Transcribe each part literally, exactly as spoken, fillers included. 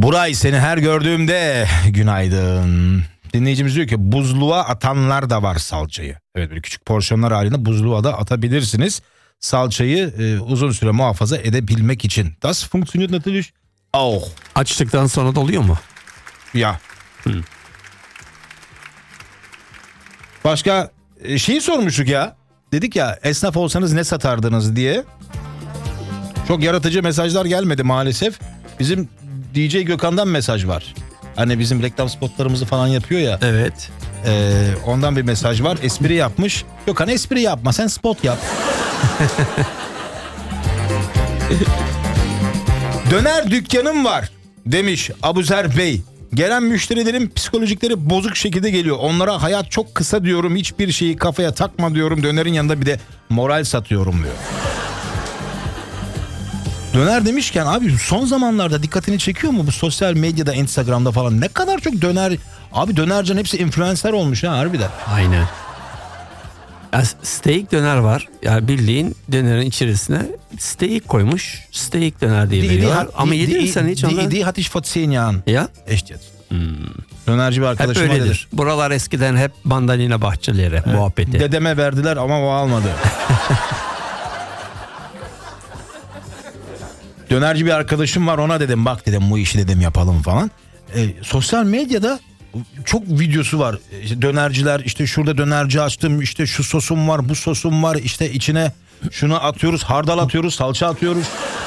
Buray, seni her gördüğümde günaydın. Dinleyicimiz diyor ki buzluğa atanlar da var salçayı. Evet, böyle küçük porsiyonlar halinde buzluğa da atabilirsiniz. Salçayı e, uzun süre muhafaza edebilmek için. Das funktioniert natürlich auch. Açtıktan sonra doluyor mu? Ya. Hmm. Başka e, şeyi sormuştuk ya. Dedik ya, esnaf olsanız ne satardınız diye. Çok yaratıcı mesajlar gelmedi maalesef. Bizim D J Gökhan'dan mesaj var. Hani bizim reklam spotlarımızı falan yapıyor ya. Evet. E, ondan bir mesaj var. Espri yapmış. Gökhan, espri yapma, sen spot yap. Döner dükkanım var demiş Abuzer Bey. Gelen müşterilerin psikolojikleri bozuk şekilde geliyor. Onlara hayat çok kısa diyorum, hiçbir şeyi kafaya takma diyorum. Dönerin yanında bir de moral satıyorum diyor. Döner demişken abi, son zamanlarda dikkatini çekiyor mu bu sosyal medyada, Instagram'da falan ne kadar çok döner. Abi dönercinin hepsi influencer olmuş ha, harbiden. Aynen. Ya steak döner var. Yani bildiğin dönerin içerisine steak koymuş. Steak döner diye veriyorlar. Ama yedin mi sen hiç ondan? Die hatte ich vor zehn Jahren. Ya? Echt jetzt. Hmm. Dönerci bir arkadaşım hep öyledir. dedi. Buralar eskiden hep mandalina bahçeleri, evet, muhabbeti. Dedeme verdiler ama o almadı. Dönerci bir arkadaşım var, ona dedim bak dedim bu işi dedim yapalım falan. E, sosyal medyada çok videosu var. İşte dönerciler, işte şurada dönerci açtım, işte şu sosum var, bu sosum var, işte içine şunu atıyoruz, hardal atıyoruz, salça atıyoruz.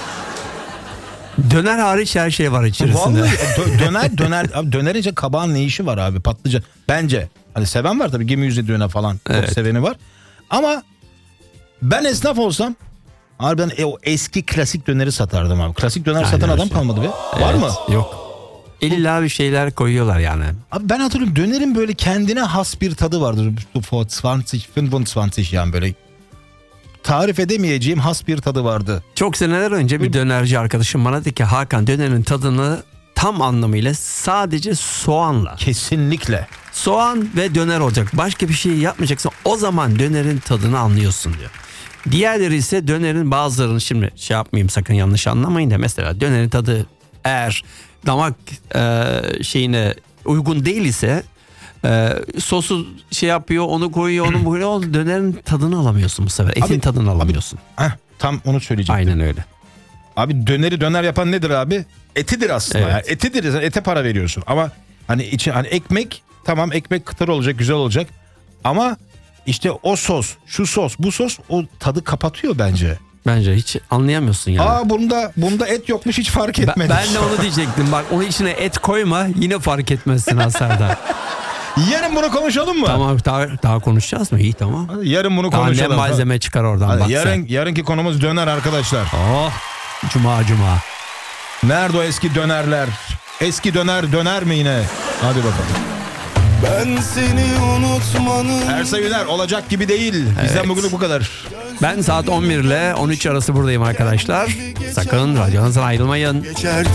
Döner hariç her şey var içerisinde. Vallahi dö- döner döner abi, dönerince kabağın ne işi var abi, patlıcan. Bence hani seven var tabii, gemi yüzü döner falan, evet, çok seveni var. Ama ben esnaf olsam abi ben e, o eski klasik döneri satardım abi. Klasik döner aynen satan adam şey kalmadı be. Evet, var mı? Yok. İlla bir şeyler koyuyorlar yani. Abi ben hatırlıyorum, dönerin böyle kendine has bir tadı vardır. Vor yirmi yirmi beş yani böyle tarif edemeyeceğim has bir tadı vardı. Çok seneler önce bir dönerci arkadaşım bana dedi ki Hakan, dönerin tadını tam anlamıyla sadece soğanla. Kesinlikle. Soğan ve döner olacak. Başka bir şey yapmayacaksın. O zaman dönerin tadını anlıyorsun diyor. Diğerleri ise dönerin bazılarını, şimdi şey yapmayayım sakın yanlış anlamayın da, mesela dönerin tadı eğer damak e, şeyine uygun değil ise e, sosu şey yapıyor, onu koyuyor, onu koyuyor, o dönerin tadını alamıyorsun bu sefer. Etin abi, tadını alamıyorsun. Abi, heh, tam onu söyleyecektim. Aynen öyle. Abi döneri döner yapan nedir abi? Etidir aslında. Evet. Yani etidir. Sen ete para veriyorsun. Ama hani içi hani ekmek, tamam ekmek kıtır olacak, güzel olacak. Ama işte o sos, şu sos, bu sos o tadı kapatıyor bence. Bence hiç anlayamıyorsun yani. Aa bunda bunda et yokmuş, hiç fark etmedim. Ben, ben de onu diyecektim. Bak onun içine et koyma, yine fark etmezsin Haser'da. Yarın bunu konuşalım mı? Tamam, daha, daha konuşacağız mı? İyi, tamam. Hadi yarın bunu daha konuşalım. Ne malzeme çıkar oradan. Hadi bak yarın, sen. yarınki konumuz döner arkadaşlar. Oh, cuma cuma. Nerede o eski dönerler? Eski döner döner mi yine? Hadi bakalım. Ben seni unutmanın. Ersa Yüner olacak gibi değil. Bizden Evet. bugünlük bu kadar. Ben saat on bir ile on üç arası buradayım arkadaşlar. Sakın radyonuzdan ayrılmayın. Geçer